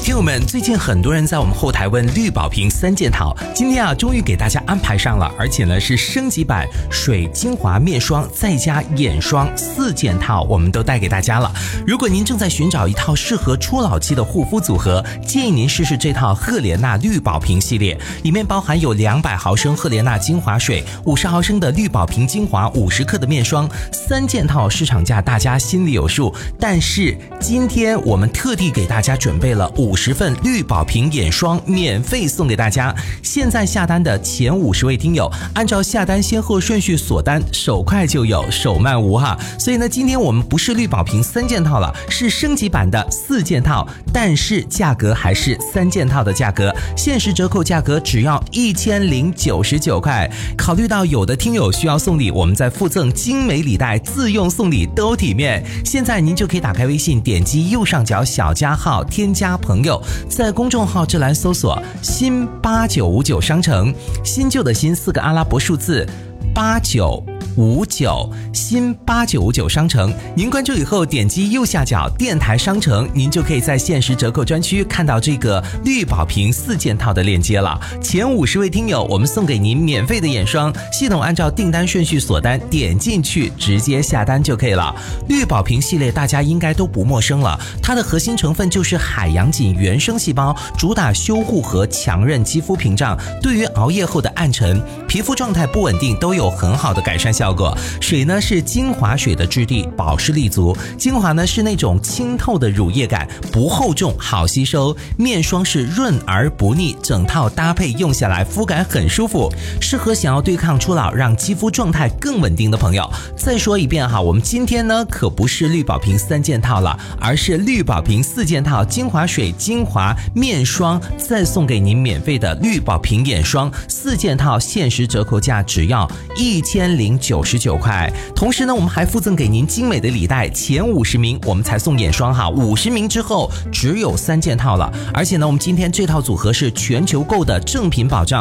听友们，最近很多人在我们后台问绿宝瓶3件套，今天终于给大家安排上了，而且呢是升级版水精华面霜再加眼霜4件套，我们都带给大家了。如果您正在寻找一套适合初老期的护肤组合，建议您试试这套赫莲娜绿宝瓶系列，里面包含有200毫升赫莲娜精华水、50毫升的绿宝瓶精华、50克的面霜，3件套市场价大家心里有数，但是今天我们特地给大家准备了50份绿宝瓶眼霜免费送给大家。现在下单的前50位听友，按照下单先后顺序锁单，手快就有，手慢无哈。所以呢，今天我们不是绿宝瓶3件套了，是升级版的4件套，但是价格还是3件套的价格，限时折扣价格只要1099块。考虑到有的听友需要送礼，我们再附赠精美礼袋，自用送礼都体面。现在您就可以打开微信，点击右上角小加号，添加朋友，在公众号这栏搜索新8959商城，新旧的新4个阿拉伯数字8959，新8959商城。您关注以后点击右下角电台商城，您就可以在限时折扣专区看到这个绿宝瓶4件套的链接了。前50位听友，我们送给您免费的眼霜，系统按照订单顺序锁单，点进去直接下单就可以了。绿宝瓶系列大家应该都不陌生了，它的核心成分就是海洋锦原生细胞，主打修护和强韧肌肤屏障，对于熬夜后的暗沉、皮肤状态不稳定都有很好的改善效果。水呢是精华水的质地，保湿力足；精华呢是那种清透的乳液感，不厚重，好吸收。面霜是润而不腻，整套搭配用下来肤感很舒服，适合想要对抗初老，让肌肤状态更稳定的朋友。再说一遍哈，我们今天呢可不是绿宝瓶3件套了，而是绿宝瓶4件套，精华水、精华、面霜，再送给您免费的绿宝瓶眼霜4件套，限时折扣价只要1099块。同时呢，我们还附赠给您精美的礼袋，前50名我们才送眼霜哈，50名之后只有3件套了。而且呢，我们今天这套组合是全球购的正品保障，